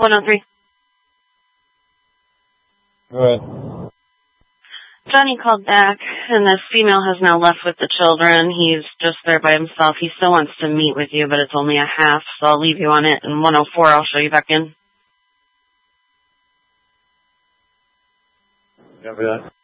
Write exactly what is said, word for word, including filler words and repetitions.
one oh three. Go ahead. Johnny called back, and this female has now left with the children. He's just there by himself. He still wants to meet with you, but it's only a half, so I'll leave you on it. And one oh four, I'll show you back in. Copy that.